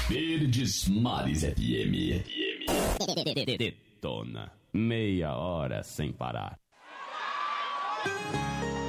Verdes Mares FM. Detona. Meia hora sem parar.